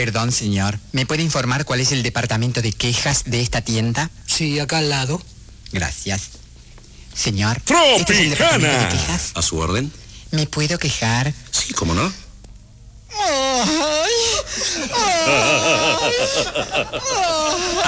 Perdón, señor. ¿Me puede informar cuál es el departamento de quejas de esta tienda? Sí, acá al lado. Gracias. Señor, ¿este es el departamento de quejas? ¿A su orden? ¿Me puedo quejar? Sí, ¿cómo no? Ay, ay, ay.